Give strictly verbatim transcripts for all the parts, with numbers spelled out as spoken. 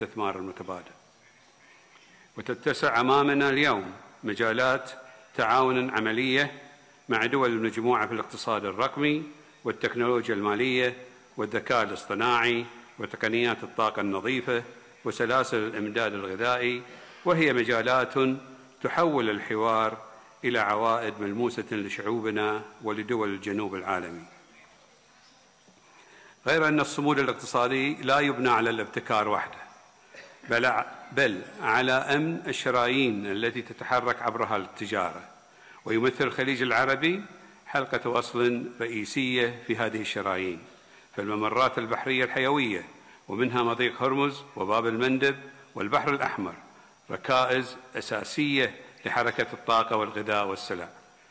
الاستثمار المتبادل. وتتسع أمامنا اليوم مجالات تعاون عملية مع دول المجموعة في الاقتصاد الرقمي والتكنولوجيا المالية والذكاء الاصطناعي وتقنيات الطاقة النظيفة وسلاسل الإمداد الغذائي، وهي مجالات تحول الحوار إلى عوائد ملموسة لشعوبنا ولدول الجنوب العالمي. غير أن الصمود الاقتصادي لا يبنى على الابتكار وحده، بل, بل على أمن الشرايين التي تتحرك عبرها التجارة، ويمثل الخليج العربي حلقة وصل رئيسية في هذه الشرايين. فالممرات البحرية الحيوية ومنها مضيق هرمز وباب المندب والبحر الأحمر ركائز أساسية لحركة الطاقة والغذاء والسلع،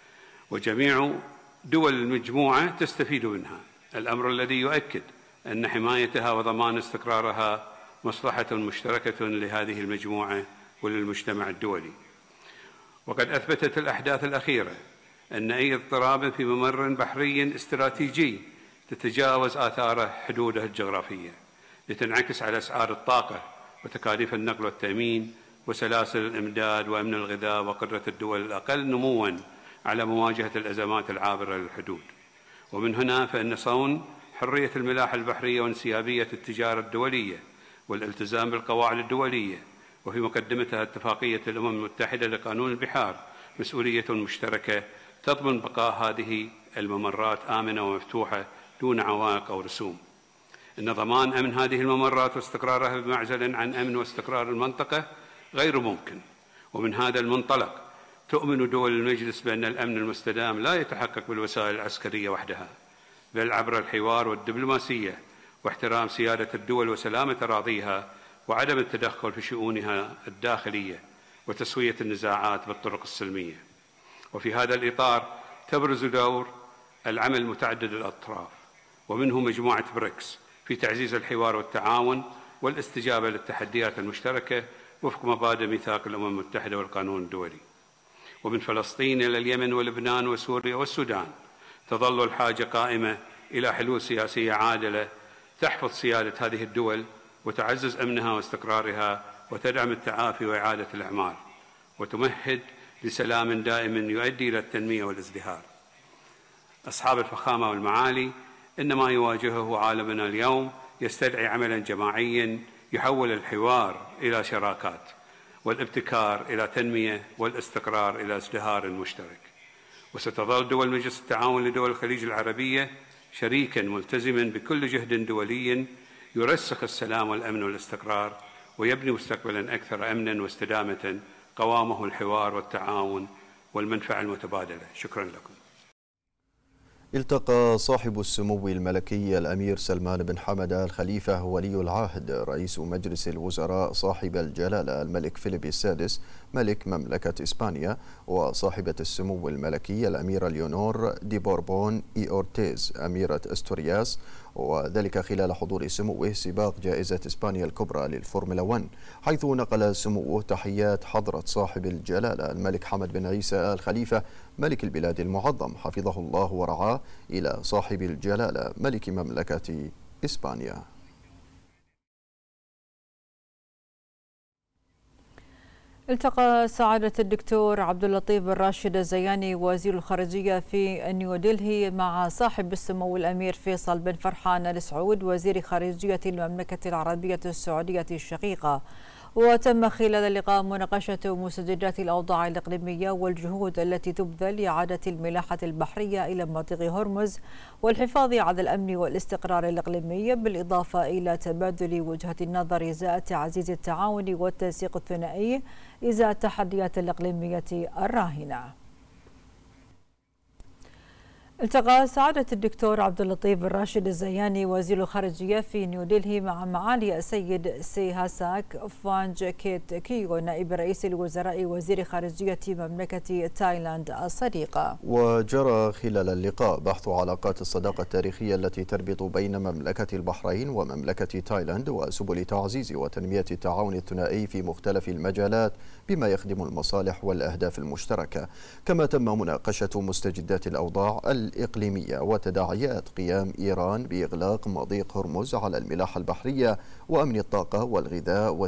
وجميع دول المجموعة تستفيد منها، الأمر الذي يؤكد أن حمايتها وضمان استقرارها مصلحة مشتركة لهذه المجموعة وللمجتمع الدولي. وقد أثبتت الأحداث الأخيرة أن أي اضطراب في ممر بحري استراتيجي تتجاوز آثاره حدوده الجغرافية لتنعكس على أسعار الطاقة وتكاليف النقل والتأمين وسلاسل الإمداد وأمن الغذاء وقدرة الدول الأقل نمواً على مواجهة الأزمات العابرة للحدود. ومن هنا فإن صون حرية الملاحة البحرية وانسيابية التجارة الدولية والالتزام بالقواعد الدولية، وفي مقدمتها اتفاقية الأمم المتحدة لقانون البحار، مسؤولية مشتركة تضمن بقاء هذه الممرات آمنة ومفتوحة دون عوائق أو رسوم. إن ضمان أمن هذه الممرات واستقرارها بمعزل عن أمن واستقرار المنطقة غير ممكن. ومن هذا المنطلق تؤمن دول المجلس بأن الأمن المستدام لا يتحقق بالوسائل العسكرية وحدها، بل عبر الحوار والدبلوماسية واحترام سيادة الدول وسلامة أراضيها وعدم التدخل في شؤونها الداخلية وتسوية النزاعات بالطرق السلمية. وفي هذا الإطار تبرز دور العمل متعدد الأطراف ومنه مجموعة بريكس في تعزيز الحوار والتعاون والاستجابة للتحديات المشتركة وفق مبادئ ميثاق الأمم المتحدة والقانون الدولي. ومن فلسطين إلى اليمن ولبنان وسوريا والسودان تظل الحاجة قائمة إلى حلول سياسية عادلة تحفظ سيادة هذه الدول وتعزز أمنها واستقرارها وتدعم التعافي وإعادة الأعمار وتمهد لسلام دائم يؤدي إلى التنمية والازدهار. أصحاب الفخامة والمعالي، إن ما يواجهه عالمنا اليوم يستدعي عملا جماعيا يحول الحوار إلى شراكات والابتكار إلى تنمية والاستقرار إلى ازدهار مشترك. وستظل دول مجلس التعاون لدول الخليج العربية شريكا ملتزما بكل جهد دولي يرسخ السلام والأمن والاستقرار ويبني مستقبلا أكثر أمنا واستدامة قوامه الحوار والتعاون والمنفعة المتبادلة. شكرا لكم. التقى صاحب السمو الملكي الأمير سلمان بن حمد الخليفة ولي العهد رئيس مجلس الوزراء صاحب الجلالة الملك فيليب السادس ملك مملكة إسبانيا وصاحبة السمو الملكي الأميرة ليونور دي بوربون إي أورتيز أميرة أستورياس، وذلك خلال حضور سموه سباق جائزة إسبانيا الكبرى للفورمولا واحد، حيث نقل سموه تحيات حضرة صاحب الجلالة الملك حمد بن عيسى الخليفة ملك البلاد المعظم حفظه الله ورعاه إلى صاحب الجلالة ملك مملكة إسبانيا. التقى سعادة الدكتور عبد اللطيف بن راشد الزياني وزير الخارجية في نيودلهي مع صاحب السمو الأمير فيصل بن فرحان آل سعود وزير خارجية المملكة العربية السعودية الشقيقة. وتم خلال اللقاء مناقشة مستجدات الأوضاع الإقليمية والجهود التي تبذل لإعادة الملاحة البحرية إلى مضيق هرمز والحفاظ على الأمن والاستقرار الإقليمي، بالإضافة إلى تبادل وجهة النظر إزاء تعزيز التعاون والتنسيق الثنائي إزاء التحديات الإقليمية الراهنة. التقى سعادة الدكتور عبد اللطيف بن راشد الزياني وزير الخارجية في نيودلهي مع معالي السيد سي هاساك فانج كيت كيو نائب رئيس الوزراء وزير خارجية مملكة تايلاند الصديقة. وجرى خلال اللقاء بحث علاقات الصداقة التاريخية التي تربط بين مملكة البحرين ومملكة تايلاند وسبل تعزيز وتنمية التعاون الثنائي في مختلف المجالات بما يخدم المصالح والأهداف المشتركة. كما تم مناقشة مستجدات الأوضاع الإقليمية وتداعيات قيام إيران بإغلاق مضيق هرمز على الملاحة البحرية وأمن الطاقة والغذاء